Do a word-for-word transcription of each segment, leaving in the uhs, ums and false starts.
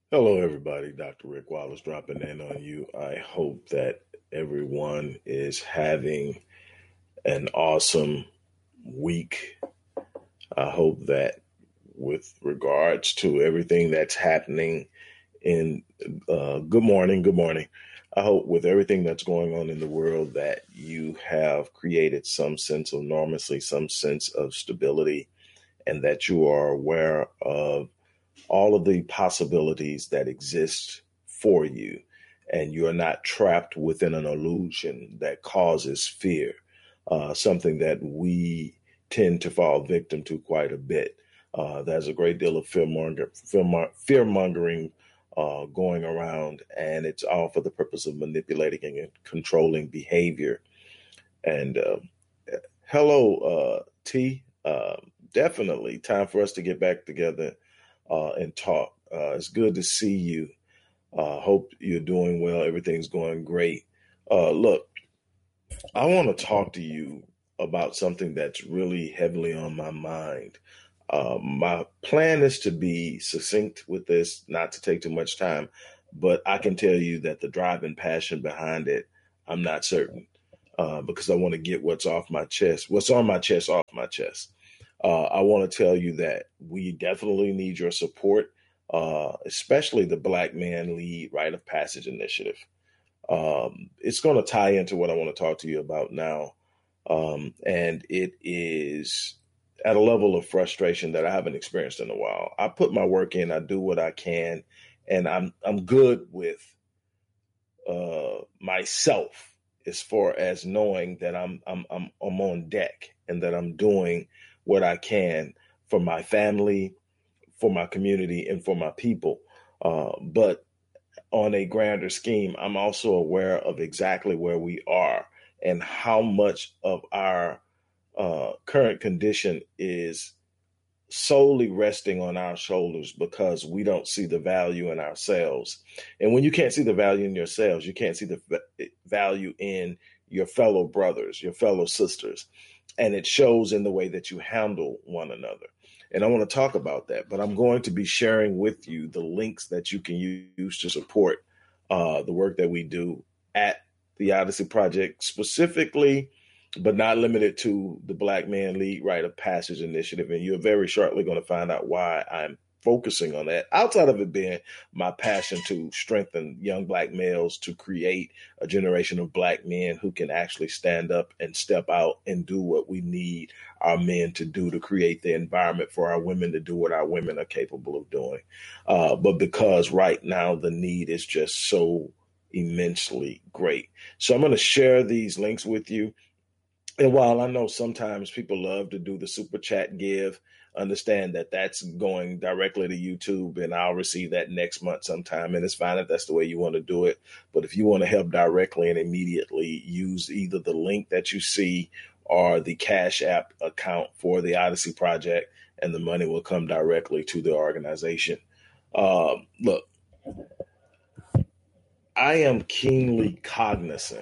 Hello, everybody. Doctor Rick Wallace dropping in on you. I hope that everyone is having an awesome week. I hope that, with regards to everything that's happening in uh, good morning, good morning. I hope with everything that's going on in the world that you have created some sense of normalcy, some sense of stability, and that you are aware of all of the possibilities that exist for you, and you're not trapped within an illusion that causes fear, uh, something that we tend to fall victim to quite a bit. Uh, there's a great deal of fear mongering uh, going around, and it's all for the purpose of manipulating and controlling behavior. And uh, hello, uh, T. Uh, definitely time for us to get back together uh, and talk. Uh, it's good to see you. Uh, hope you're doing well. Everything's going great. Uh, look, I want to talk to you about something that's really heavily on my mind. Uh, my plan is to be succinct with this, not to take too much time, but I can tell you that the drive and passion behind it, I'm not certain uh, because I want to get what's off my chest, what's on my chest off my chest. Uh, I want to tell you that we definitely need your support, uh, especially the Black Man Lead Rite of Passage Initiative. Um, it's going to tie into what I want to talk to you about now. Um, and it is at a level of frustration that I haven't experienced in a while. I put my work in, I do what I can, and I'm I'm good with uh, myself as far as knowing that I'm I'm I'm I'm on deck and that I'm doing what I can for my family, for my community, and for my people. Uh, but on a grander scheme, I'm also aware of exactly where we are and how much of our uh, current condition is solely resting on our shoulders because we don't see the value in ourselves. And when you can't see the value in yourselves, you can't see the value in your fellow brothers, your fellow sisters. And it shows in the way that you handle one another. And I want to talk about that, but I'm going to be sharing with you the links that you can use to support uh, the work that we do at the Odyssey Project, specifically, but not limited to the Black Man Lead Rite of Passage Initiative. And you're very shortly going to find out why I'm focusing on that, outside of it being my passion to strengthen young Black males to create a generation of Black men who can actually stand up and step out and do what we need our men to do to create the environment for our women to do what our women are capable of doing. Uh, but because right now the need is just so immensely great. So I'm going to share these links with you. And while I know sometimes people love to do the super chat give, understand that that's going directly to YouTube, and I'll receive that next month sometime. And it's fine if that's the way you want to do it. But if you want to help directly and immediately, use either the link that you see or the Cash App account for the Odyssey Project, and the money will come directly to the organization. Um, look, I am keenly cognizant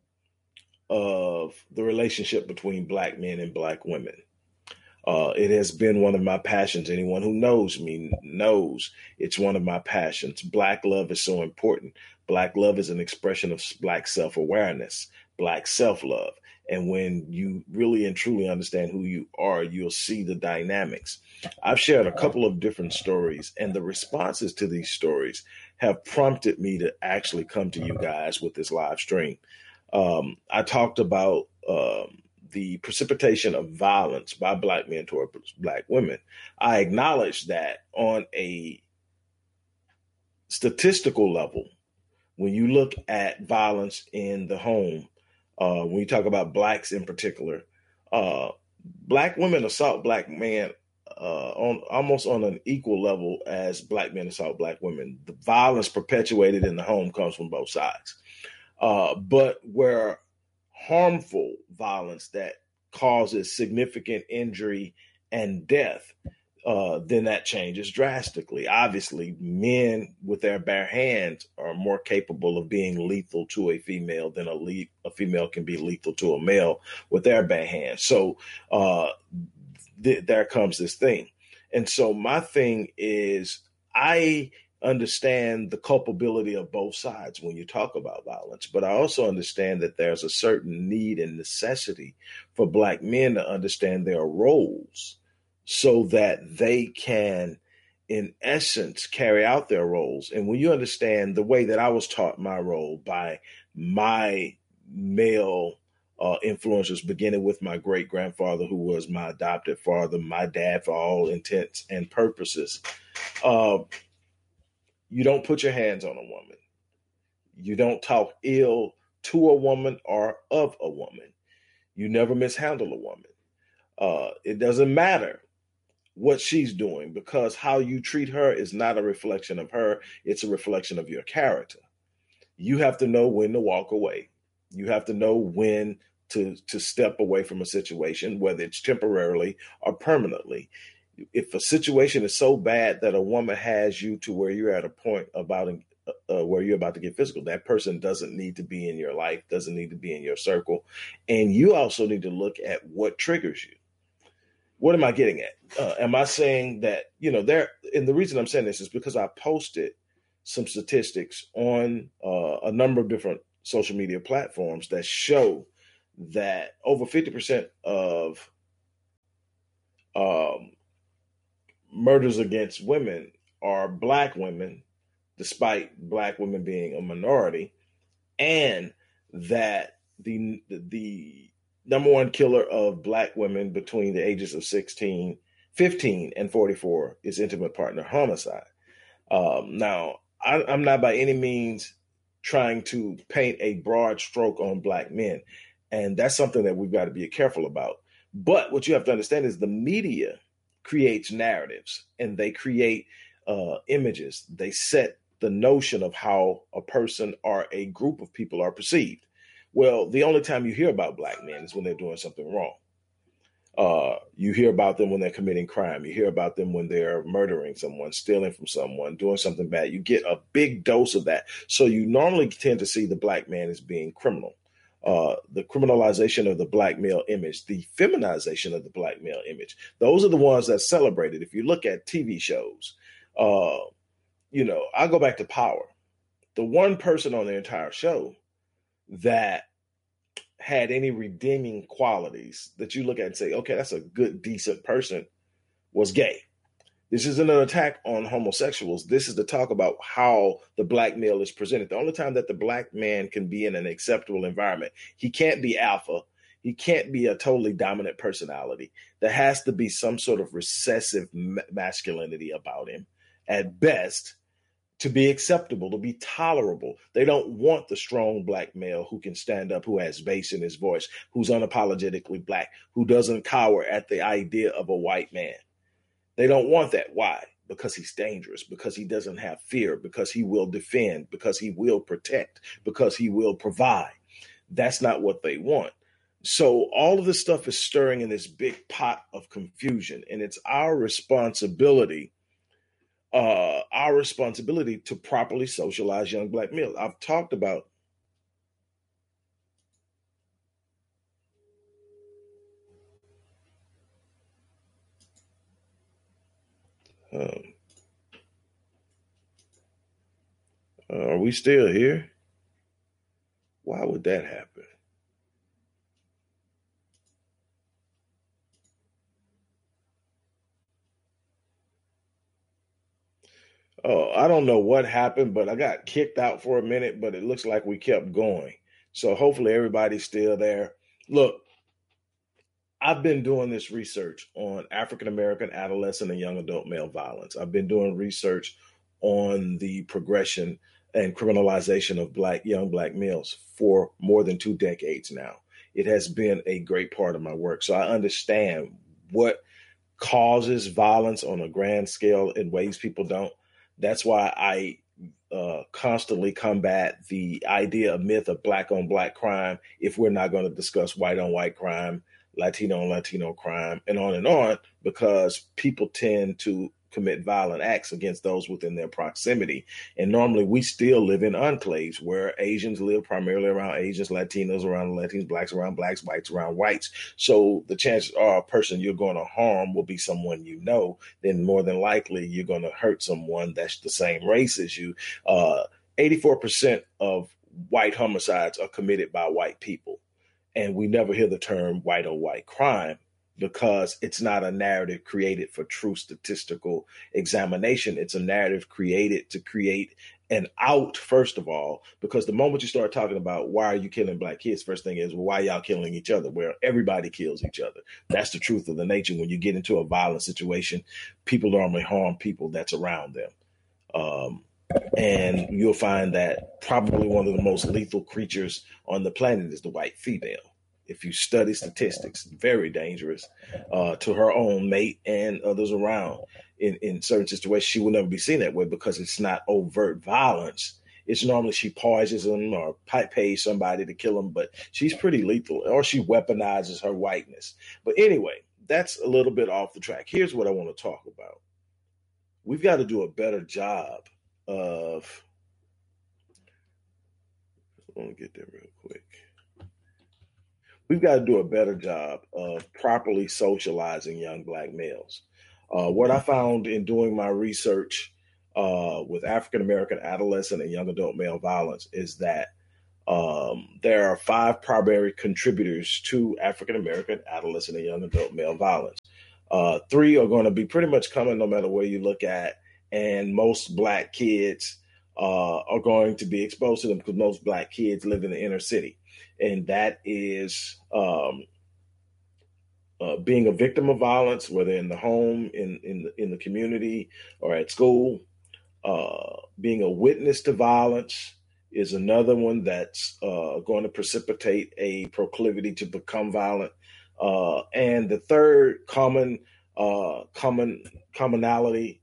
of the relationship between Black men and Black women. Uh, it has been one of my passions. Anyone who knows me knows it's one of my passions. Black love is so important. Black love is an expression of Black self-awareness, Black self-love. And when you really and truly understand who you are, you'll see the dynamics. I've shared a couple of different stories, and the responses to these stories have prompted me to actually come to you guys with this live stream. Um, I talked about um, the precipitation of violence by Black men toward Black women. I acknowledge that on a statistical level, when you look at violence in the home, uh, when you talk about Blacks in particular, uh, Black women assault Black men uh, on almost on an equal level as Black men assault Black women. The violence perpetuated in the home comes from both sides. Uh, but where harmful violence that causes significant injury and death, uh, then that changes drastically. Obviously, men with their bare hands are more capable of being lethal to a female than a, le- a female can be lethal to a male with their bare hands. So uh, th- there comes this thing. And so my thing is, I understand the culpability of both sides when you talk about violence. But I also understand that there's a certain need and necessity for Black men to understand their roles so that they can, in essence, carry out their roles. And when you understand the way that I was taught my role by my male uh, influencers, beginning with my great grandfather, who was my adopted father, my dad for all intents and purposes, uh, you don't put your hands on a woman. You don't talk ill to a woman or of a woman. You never mishandle a woman. Uh, it doesn't matter what she's doing, because how you treat her is not a reflection of her. It's a reflection of your character. You have to know when to walk away. You have to know when to, to step away from a situation, whether it's temporarily or permanently. If a situation is so bad that a woman has you to where you're at a point about uh, where you're about to get physical, that person doesn't need to be in your life, doesn't need to be in your circle. And you also need to look at what triggers you. What am I getting at? Uh, am I saying that, you know, there, and the reason I'm saying this is because I posted some statistics on uh, a number of different social media platforms that show that over fifty percent of um, murders against women are Black women, despite Black women being a minority, and that the the number one killer of Black women between the ages of sixteen, fifteen, and forty-four is intimate partner homicide. Um, now, I, I'm not by any means trying to paint a broad stroke on Black men, and that's something that we've got to be careful about. But what you have to understand is the media creates narratives, and they create uh, images. They set the notion of how a person or a group of people are perceived. Well, the only time you hear about Black men is when they're doing something wrong. Uh, you hear about them when they're committing crime. You hear about them when they're murdering someone, stealing from someone, doing something bad. You get a big dose of that. So you normally tend to see the Black man as being criminal. Uh, the criminalization of the Black male image, the feminization of the Black male image. Those are the ones that celebrated. If you look at T V shows, uh, you know, I go back to Power. The one person on the entire show that had any redeeming qualities that you look at and say, okay, that's a good, decent person, was gay. This isn't an attack on homosexuals. This is to talk about how the Black male is presented. The only time that the Black man can be in an acceptable environment, he can't be alpha. He can't be a totally dominant personality. There has to be some sort of recessive masculinity about him, at best, to be acceptable, to be tolerable. They don't want the strong Black male who can stand up, who has bass in his voice, who's unapologetically Black, who doesn't cower at the idea of a white man. They don't want that. Why? Because he's dangerous, because he doesn't have fear, because he will defend, because he will protect, because he will provide. That's not what they want. So all of this stuff is stirring in this big pot of confusion, and it's our responsibility Uh, our responsibility to properly socialize young Black males. I've talked about um, uh, are we still here? Why would that happen? Oh, I don't know what happened, but I got kicked out for a minute, but it looks like we kept going. So hopefully everybody's still there. Look, I've been doing this research on African American adolescent and young adult male violence. I've been doing research on the progression and criminalization of Black young Black males for more than two decades now. It has been a great part of my work. So I understand what causes violence on a grand scale in ways people don't. That's why I uh, constantly combat the idea of myth of Black on Black crime if we're not going to discuss white on white crime, Latino on Latino crime, and on and on, because people tend to commit violent acts against those within their proximity. And normally we still live in enclaves where Asians live primarily around Asians, Latinos around Latinos, blacks around blacks, whites around whites. So the chances are a person you're going to harm will be someone you know. Then more than likely you're going to hurt someone that's the same race as you. Uh, eighty-four percent of white homicides are committed by white people. And we never hear the term white on white crime, because it's not a narrative created for true statistical examination. It's a narrative created to create an out, first of all, because the moment you start talking about why are you killing black kids, first thing is, well, why y'all killing each other? Well, everybody kills each other. That's the truth of the nature. When you get into a violent situation, people normally harm people that's around them. Um, and you'll find that probably one of the most lethal creatures on the planet is the white female. If you study statistics, very dangerous uh, to her own mate and others around. In, in certain situations, she will never be seen that way because it's not overt violence. It's normally she poisons them or pays somebody to kill them, but she's pretty lethal, or she weaponizes her whiteness. But anyway, that's a little bit off the track. Here's what I want to talk about. We've got to do a better job of, I want to get there real quick. We've got to do a better job of properly socializing young black males. Uh, what I found in doing my research uh, with African-American adolescent and young adult male violence is that um, there are five primary contributors to African-American adolescent and young adult male violence. Uh, three are going to be pretty much common no matter where you look at, and most black kids uh, are going to be exposed to them because most black kids live in the inner city. And that is um, uh, being a victim of violence, whether in the home, in in the, in the community, or at school. Uh, being a witness to violence is another one that's uh, going to precipitate a proclivity to become violent. Uh, and the third common uh, common commonality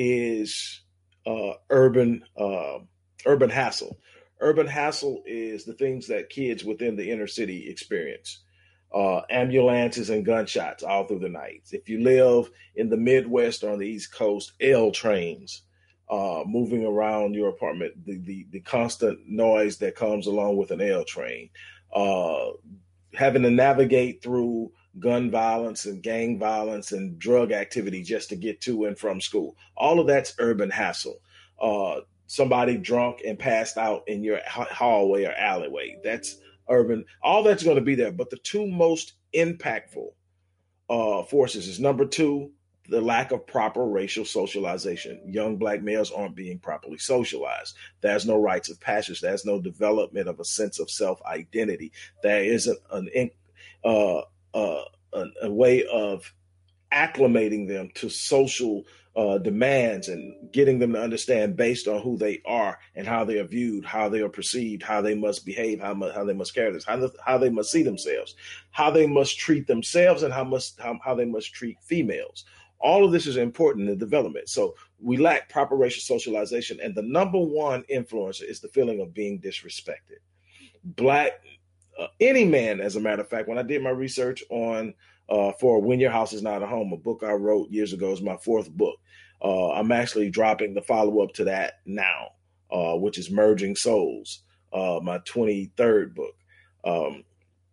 is uh, urban uh, urban hassle. Urban hassle is the things that kids within the inner city experience. Uh, ambulances and gunshots all through the night. If you live in the Midwest or on the East Coast, L trains uh, moving around your apartment, the, the, the constant noise that comes along with an L train, uh, having to navigate through gun violence and gang violence and drug activity just to get to and from school. All of that's urban hassle. Uh, somebody drunk and passed out in your hallway or alleyway. That's urban. All that's going to be there. But the two most impactful uh, forces is, number two, the lack of proper racial socialization. Young black males aren't being properly socialized. There's no rites of passage. There's no development of a sense of self-identity. There isn't an, uh, uh, a, a way of acclimating them to social uh, demands and getting them to understand based on who they are and how they are viewed, how they are perceived, how they must behave, how, mu- how they must carry this, how, the, how they must see themselves, how they must treat themselves, and how, must, how, how they must treat females. All of this is important in development. So we lack proper racial socialization. And the number one influencer is the feeling of being disrespected. Black, uh, any man, as a matter of fact, when I did my research on uh, for When Your House Is Not a Home, a book I wrote years ago, is my fourth book. Uh, I'm actually dropping the follow-up to that now, uh, which is Merging Souls, uh, my twenty-third book. Um,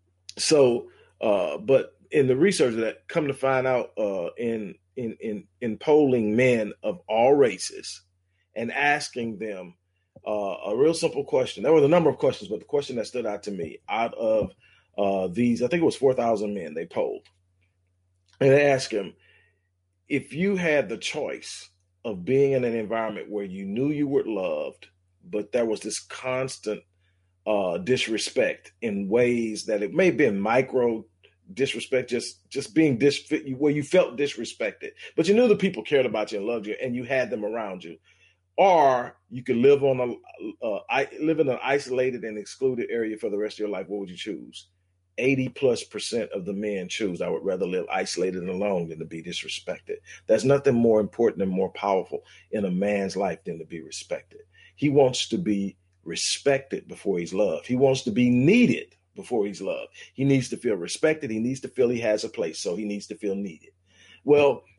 so, uh, but in the research that come to find out uh, in In, in in polling men of all races and asking them uh, a real simple question. There was a number of questions, but the question that stood out to me, out of uh, these, I think it was four thousand men they polled. And they asked them, if you had the choice of being in an environment where you knew you were loved, but there was this constant uh, disrespect in ways that it may have been micro disrespect, just just being dis where you felt disrespected, but you knew the people cared about you and loved you, and you had them around you. Or you could live on a uh, I, live in an isolated and excluded area for the rest of your life. What would you choose? eighty plus percent of the men choose, I would rather live isolated and alone than to be disrespected. There's nothing more important and more powerful in a man's life than to be respected. He wants to be respected before he's loved. He wants to be needed before he's loved. He needs to feel respected. He needs to feel he has a place. So he needs to feel needed. Well,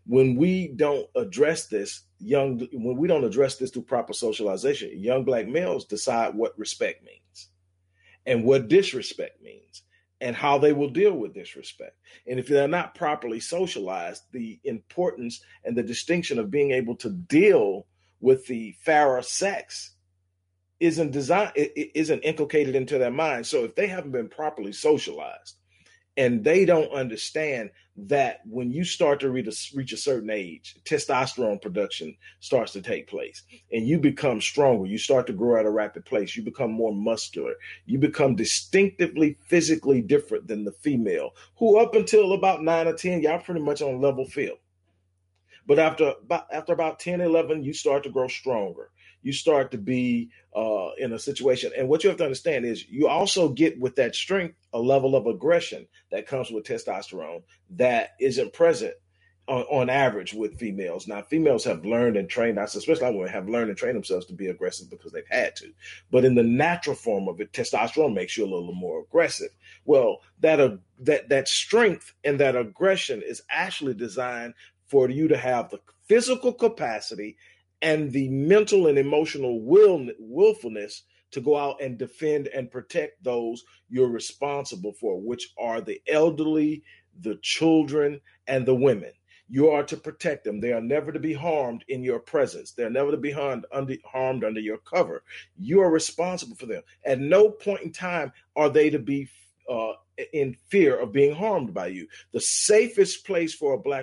when we don't address this young, when we don't address this through proper socialization, young black males decide what respect means and what disrespect means and how they will deal with disrespect. And if they're not properly socialized, the importance and the distinction of being able to deal with the fairer sex isn't designed, it isn't inculcated into their mind. So if they haven't been properly socialized, and they don't understand that when you start to reach a, reach a certain age, testosterone production starts to take place and you become stronger. You start to grow at a rapid pace. You become more muscular. You become distinctively physically different than the female, who up until about nine or ten, y'all pretty much on level field. But after, after about ten, eleven, you start to grow stronger. You start to be uh, in a situation. And what you have to understand is you also get with that strength a level of aggression that comes with testosterone that isn't present on, on average with females. Now, females have learned and trained, especially women, have learned and trained themselves to be aggressive because they've had to. But in the natural form of it, testosterone makes you a little more aggressive. Well, that uh, that that strength and that aggression is actually designed for you to have the physical capacity and the mental and emotional will, willfulness to go out and defend and protect those you're responsible for, which are the elderly, the children, and the women. You are to protect them. They are never to be harmed in your presence. They're never to be harmed under, harmed under your cover. You are responsible for them. At no point in time are they to be uh, in fear of being harmed by you. The safest place for a black